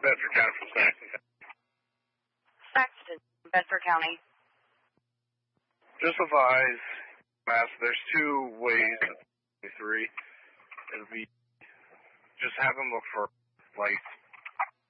Bedford County from Saxton. Saxton, Bedford County. Just advise, Mass, there's two ways, three. It'll be, just have them look for lights